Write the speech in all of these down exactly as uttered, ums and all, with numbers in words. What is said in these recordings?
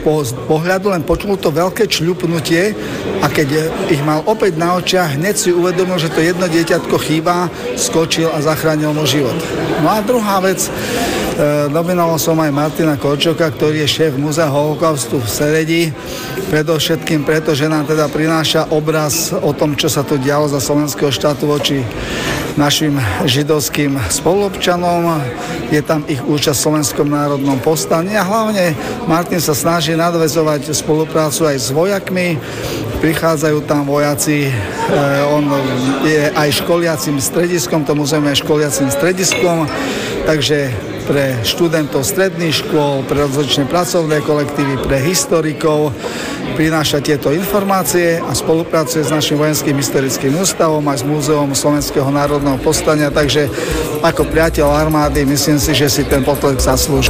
po pohľadu len počul to veľké čľupnutie a keď ich mal opäť na očiach, hneď si uvedomil, že to jedno dieťatko chýba, skočil a zachránil mu život. No a druhá vec, e, nominoval som aj Martina Korčoka, ktorý je šéf Múzea holokaustu v Seredi, predovšetkým preto, že nám teda prináša obraz o tom, čo sa tu dialo za slovenského štátu voči našim židovským spoluobčanom. Je tam ich účasť v Slovenskom národnom povstaní a hlavne Martin sa snaží nadväzovať spoluprácu aj s vojakmi. Prichádzajú tam vojaci, e, on je aj školiacím strediskom, to muzeum je školiacím strediskom, takže pre študentov stredných škôl, pre rozličné pracovné kolektívy, pre historikov prináša tieto informácie a spolupracuje s našim vojenským historickým ústavom aj s Múzeom Slovenského národného povstania, takže ako priateľ armády myslím si, že si ten potlesk zaslúži.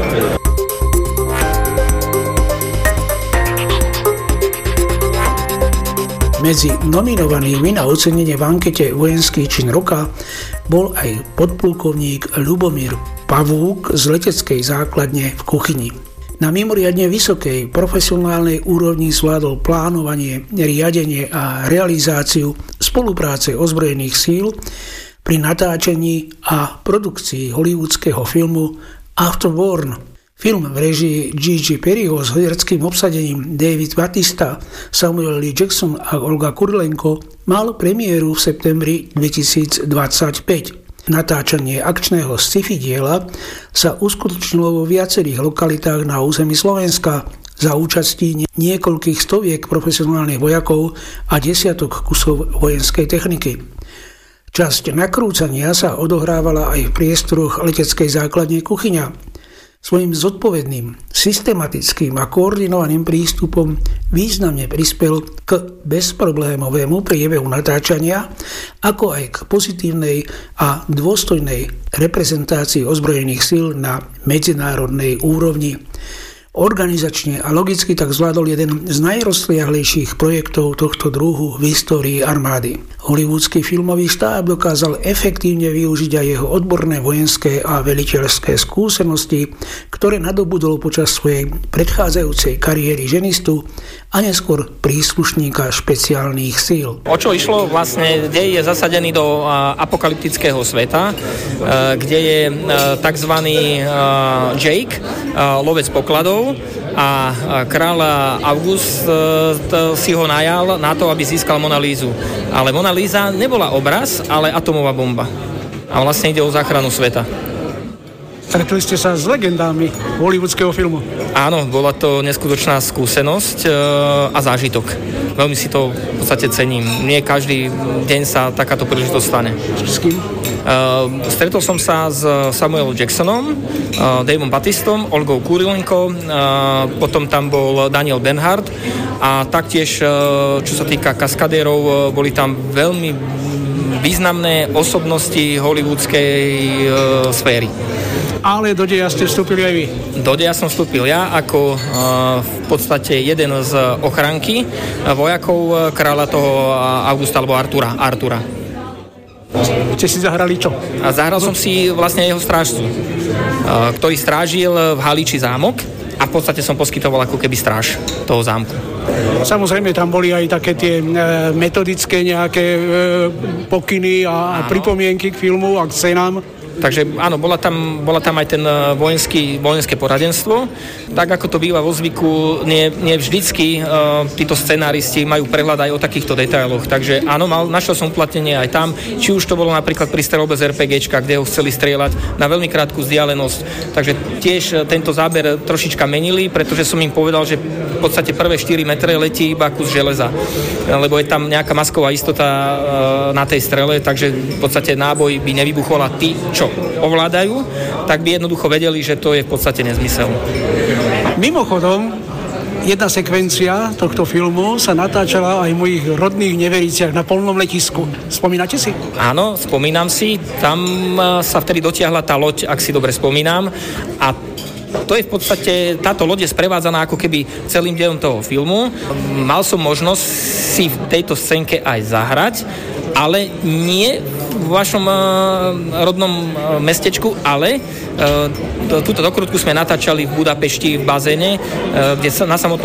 Medzi nominovanými na ocenenie v ankete Vojenský čin roka bol aj podplukovník Ľubomír Pavúk z leteckej základne v Kuchyni. Na mimoriadne vysokej profesionálnej úrovni zvládol plánovanie, riadenie a realizáciu spolupráce ozbrojených síl pri natáčení a produkcii hollywoodského filmu Afterburn. Film v režii G G Perryho s hereckým obsadením David Batista, Samuel L. Jackson a Olga Kurilenko mal premiéru v septembri dvetisícdvadsaťpäť. Natáčanie akčného sci-fi diela sa uskutočnilo vo viacerých lokalitách na území Slovenska za účastí niekoľkých stoviek profesionálnych vojakov a desiatok kusov vojenskej techniky. Časť nakrúcania sa odohrávala aj v priestoroch leteckej základne Kuchyňa. Svojím zodpovedným, systematickým a koordinovaným prístupom významne prispel k bezproblémovému priebehu natáčania, ako aj k pozitívnej a dôstojnej reprezentácii ozbrojených síl na medzinárodnej úrovni. Organizačne a logicky tak zvládol jeden z najrozsiahlejších projektov tohto druhu v histórii armády. Hollywoodský filmový štáb dokázal efektívne využiť aj jeho odborné vojenské a veliteľské skúsenosti, ktoré nadobudol počas svojej predchádzajúcej kariéry ženistu a neskôr príslušníka špeciálnych síl. O čo išlo? Vlastne dej je zasadený do apokalyptického sveta, kde je tzv. Jake, lovec pokladov, a kráľ August si ho najal na to, aby získal Mona Lízu. Ale Mona Líza nebola obraz, ale atomová bomba. A vlastne ide o záchranu sveta. Stretli ste sa s legendami hollywoodského filmu? Áno, bola to neskutočná skúsenosť a zážitok. Veľmi si to v podstate cením. Nie každý deň sa takáto príležitosť stane. S kým? Uh, stretol som sa s Samuelom Jacksonom, uh, Davom Batistom, Olgou Kurilenko, uh, potom tam bol Daniel Bernhardt a taktiež, uh, čo sa týka kaskadérov, uh, boli tam veľmi významné osobnosti hollywoodskej uh, sféry. Ale do deja ste vstúpili aj vy? Do deja som vstúpil ja ako uh, v podstate jeden z ochranky uh, vojakov kráľa toho Augusta alebo Artura. Artura. Ste si zahrali čo? A zahral som si vlastne jeho strážcu, uh, ktorý strážil v Haliči zámok a v podstate som poskytoval ako keby stráž toho zámku. Samozrejme, tam boli aj také tie e, metodické nejaké e, pokyny a, a pripomienky k filmu a k scénám. Takže áno, bola tam, bola tam aj ten vojenský, vojenské poradenstvo. Tak ako to býva vo zvyku, nie, nie vždycky uh, títo scenáristi majú prehľad aj o takýchto detailoch. Takže áno, mal, našiel som uplatnenie aj tam. Či už to bolo napríklad pri streľbe z RPGčka, kde ho chceli strieľať na veľmi krátku vzdialenosť. Takže tiež tento záber trošička menili, pretože som im povedal, že v podstate prvé štyri metre letí iba kus železa. Lebo je tam nejaká masková istota uh, na tej strele, takže v podstate náboj by nevybuchol a tí, čo ovládajú, tak by jednoducho vedeli, že to je v podstate nezmysel. Mimochodom, jedna sekvencia tohto filmu sa natáčala aj v mojich rodných Nevericiach na polnom letisku. Spomínate si? Áno, spomínam si. Tam sa vtedy dotiahla tá loď, ak si dobre spomínam. A to je v podstate, táto loď je sprevádzaná ako keby celým dielom toho filmu. Mal som možnosť si v tejto scénke aj zahrať, ale nie v vašom uh, rodnom uh, mestečku, ale uh, túto dokrutku sme natáčali v Budapešti v bazéne, uh, kde sa na samotnom